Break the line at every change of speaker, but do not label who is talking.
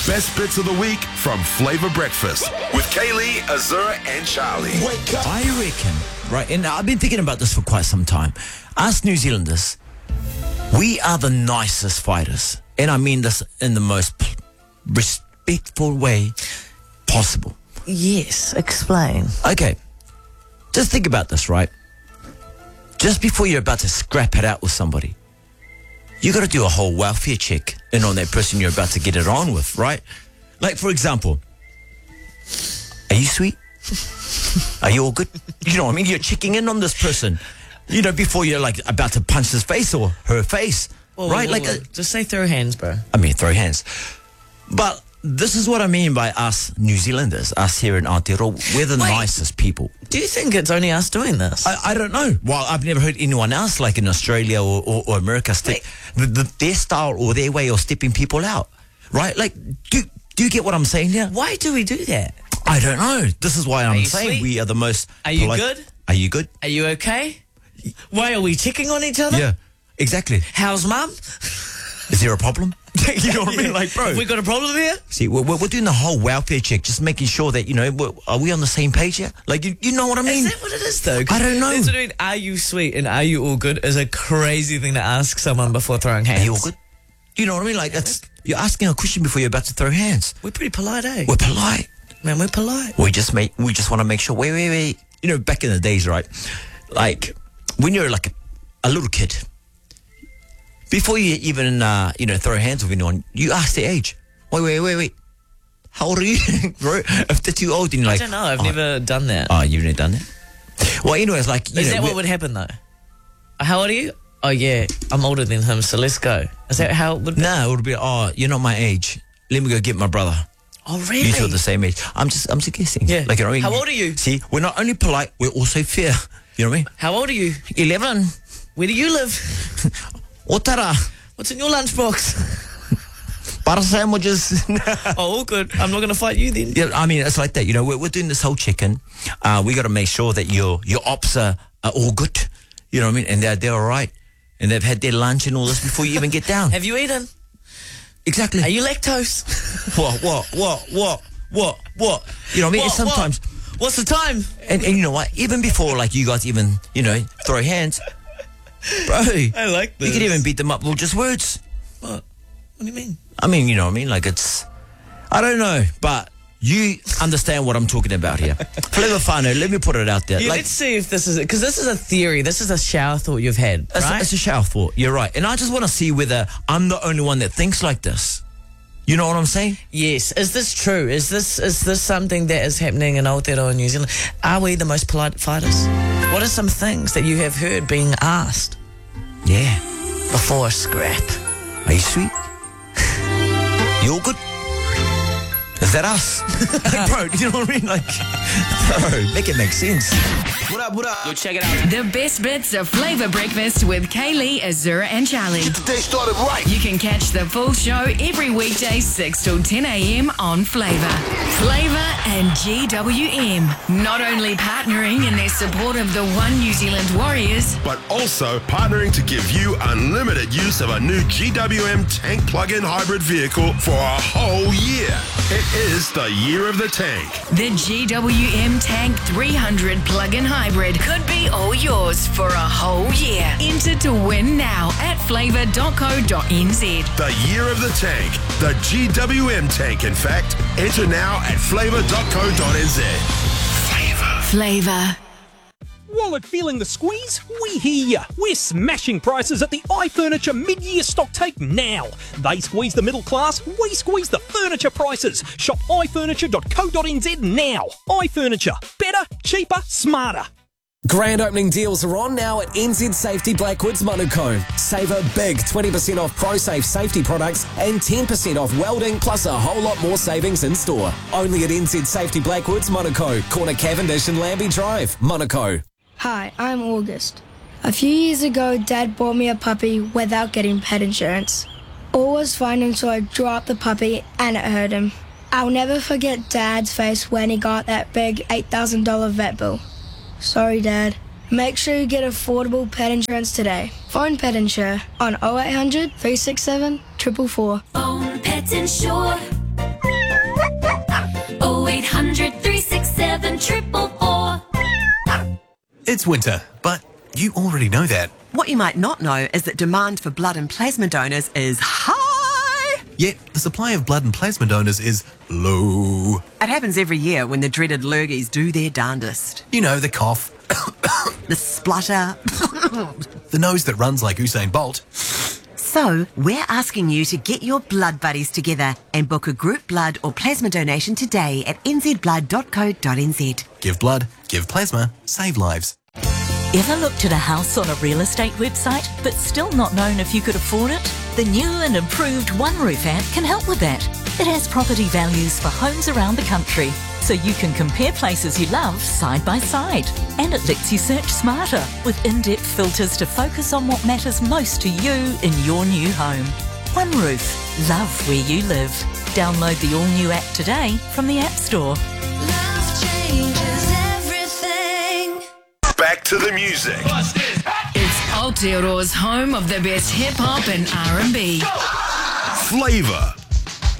Best bits of the week from Flavor Breakfast with Kaylee, Azura, and Charlie.
Wake up.
I reckon, right, and I've been thinking about this for quite some time. Us New Zealanders, we are the nicest fighters. And I mean this in the most respectful way possible.
Yes, explain.
Okay, just think about this, right? Just before you're about to scrap it out with somebody, you got to do a whole welfare check in on that person you're about to get it on with, right? Like, for example, are you sweet? Are you all good? You know what I mean? You're checking in on this person, you know, before you're like about to punch his face or her face, right?
Just say throw hands, bro.
I mean, throw hands. But this is what I mean by us New Zealanders, us here in Aotearoa. We're the nicest people.
Do you think it's only us doing this?
I don't know. Well, I've never heard anyone else, like in Australia or America, their style or their way of stepping people out, right? Like, do you get what I'm saying here?
Why do we do that?
I don't know. This is why I'm saying
sweet?
we are the most
Are you
polite.
good?
Are you good?
Are you okay? Why are we checking on each other?
Yeah, exactly.
How's mum?
Is there a problem? You know what I mean? Like, bro.
Have we got a problem here?
See, we're doing the whole welfare check, just making sure that, you know, are we on the same page here? Like, you know what I mean?
Is that what it is, though?
I don't know.
That's what I mean. Are you sweet and are you all good is a crazy thing to ask someone before throwing hands.
Are you all good? You know what I mean? Like, you're asking a question before you're about to throw hands.
We're pretty polite, eh?
We're polite.
Man, we're polite.
We just want to make sure. Wait. You know, back in the days, right? Like, when you're like a little kid, before you even, throw hands with anyone, you ask their age. Wait. How old are you, bro? If they're too old, and you're like...
I don't know. I've never done that.
Oh, you've never done that? Well, anyways, like...
Is that what would happen, though? How old are you? Oh, yeah, I'm older than him, so let's go. Is that how it would be?
No, it would be, you're not my age. Let me go get my brother.
Oh, really?
You two are the same age. I'm just guessing.
Yeah.
Like, you know what I mean?
How old are you?
See, we're not only polite, we're also fair. You know what I mean?
How old are you?
11.
Where do you live?
Otara.
What's in your lunchbox?
Butter sandwiches.
Oh, all good. I'm not going to fight you then.
Yeah, I mean, it's like that. You know, we're doing this whole check-in. We got to make sure that your ops are all good. You know what I mean? And they're all right. And they've had their lunch and all this before you even get down.
Have you eaten?
Exactly.
Are you lactose?
What? You know what I mean?
What?
Sometimes...
What's the time?
And you know what? Even before, like, you guys even, throw hands, bro.
I like this.
You could even beat them up with just words.
What? What do you mean?
I mean, you know what I mean? Like, I don't know, but you understand what I'm talking about here. Flavor Whānau, let me put it out there.
Yeah, let's see if this is it, because this is a theory. This is a shower thought you've had, right?
It's a shower thought. You're right. And I just want to see whether I'm the only one that thinks like this. You know what I'm saying?
Yes. Is this true? Is this something that is happening in Aotearoa, New Zealand? Are we the most polite fighters? What are some things that you have heard being asked?
Yeah.
Before a scrap.
Are you sweet? You all good? Is that us? Like, bro, you know what I mean? Like, bro, make it make sense.
What up?
Yo, check it out.
The best bits of Flavor Breakfast with Kaylee, Azura and Charlie.
Get the day started right.
You can catch the full show every weekday 6 till 10 a.m. on Flavor. Flavor and GWM. Not only partnering in their support of the One New Zealand Warriors,
But also partnering to give you unlimited use of a new GWM tank plug-in hybrid vehicle for a whole year. It is the year of the tank.
the GWM Tank 300 plug-in hybrid could be all yours for a whole year. Enter to win now at flavor.co.nz.
The year of the tank. The GWM tank, in fact. Enter now at flavor.co.nz.
Flavor.
Wallet feeling the squeeze? We hear ya. We're smashing prices at the iFurniture mid-year stock take now. They squeeze the middle class, we squeeze the furniture prices. Shop ifurniture.co.nz now. iFurniture. Better, cheaper, smarter.
Grand opening deals are on now at NZ Safety Blackwoods Manukau. Save a big 20% off ProSafe safety products and 10% off welding, plus a whole lot more savings in store. Only at NZ Safety Blackwoods Manukau, corner Cavendish and Lambie Drive, Manukau.
Hi, I'm August. A few years ago, Dad bought me a puppy without getting pet insurance. All was fine until I drew up the puppy and it hurt him. I'll never forget Dad's face when he got that big $8,000 vet bill. Sorry, Dad. Make sure you get affordable pet insurance today. Phone Pet Insure on 0800 367 444.
Phone Pet Insure. It's winter, but you already know that.
What you might not know is that demand for blood and plasma donors is high.
Yet, the supply of blood and plasma donors is low.
It happens every year when the dreaded lurgies do their darndest.
You know, the cough,
The splutter.
the nose that runs like Usain Bolt.
So, we're asking you to get your blood buddies together and book a group blood or plasma donation today at nzblood.co.nz.
Give blood, give plasma, save lives.
Ever looked at a house on a real estate website but still not known if you could afford it? The new and improved OneRoof app can help with that. It has property values for homes around the country, so you can compare places you love side by side. And it lets you search smarter with in-depth filters to focus on what matters most to you in your new home. OneRoof. Love where you live. Download the all-new app today from the App Store.
Love changes everything.
Back to the music.
It's Aotearoa's home of the best hip hop and R&B.
Flavor